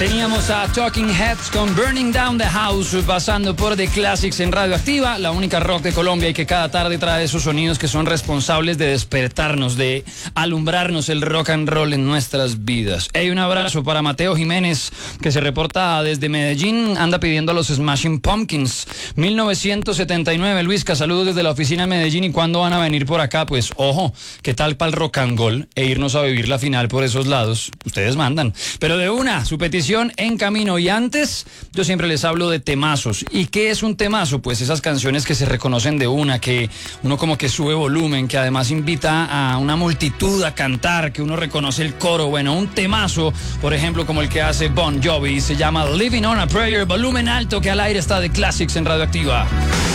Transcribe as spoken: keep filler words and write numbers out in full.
Teníamos a Talking Heads con Burning Down the House, pasando por The Classics en Radioactiva, la única rock de Colombia y que cada tarde trae esos sonidos que son responsables de despertarnos, de alumbrarnos el rock and roll en nuestras vidas. Hey, un abrazo para Mateo Jiménez, que se reporta desde Medellín, anda pidiendo a los Smashing Pumpkins. mil novecientos setenta y nueve, Luisca, saludos desde la oficina de Medellín. ¿Y cuándo van a venir por acá? Pues ojo, ¿qué tal para el rock and roll e irnos a vivir la final por esos lados? Ustedes mandan. Pero de una, su petición en camino. Y antes, yo siempre les hablo de temazos. ¿Y qué es un temazo? Pues esas canciones que se reconocen de una, que uno como que sube volumen, que además invita a una multitud a cantar, que uno reconoce el coro. Bueno, un temazo, por ejemplo, como el que hace Bon Jovi, se llama Living on a Prayer, volumen alto, que al aire está de Classics en Radioactiva.